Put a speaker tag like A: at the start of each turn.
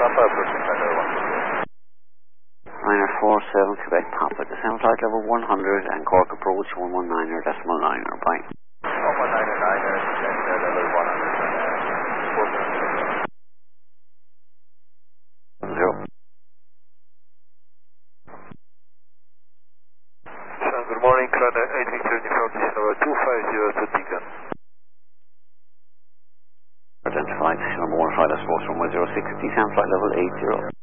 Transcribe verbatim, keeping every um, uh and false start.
A: Papa, approaching flight level one two zero.
B: Niner four seven Quebec Papa, descend flight level one hundred and Cork approach one one niner decimal niner, bye.
A: one one niner niner, descend uh, level one hundred and uh, four seven
B: Zero.
A: So, good morning, Crowd eight Victor Uniform, position number two five zero to Beacon.
B: Identified, position number one five, that's Fox one one zero six, descend flight level eight zero.